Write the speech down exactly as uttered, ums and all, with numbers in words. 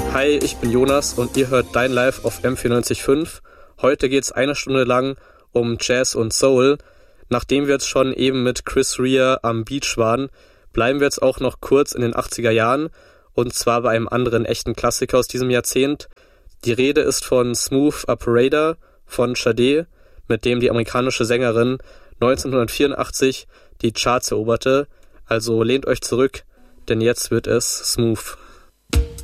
Hi, ich bin Jonas und ihr hört Dein Live auf M vierundneunzig Komma fünf. Heute geht's eine Stunde lang um Jazz und Soul. Nachdem wir jetzt schon eben mit Chris Rea am Beach waren, bleiben wir jetzt auch noch kurz in den achtziger Jahren und zwar bei einem anderen echten Klassiker aus diesem Jahrzehnt. Die Rede ist von Smooth Operator von Sade, mit dem die amerikanische Sängerin neunzehnhundertvierundachtzig die Charts eroberte. Also lehnt euch zurück, denn jetzt wird es smooth.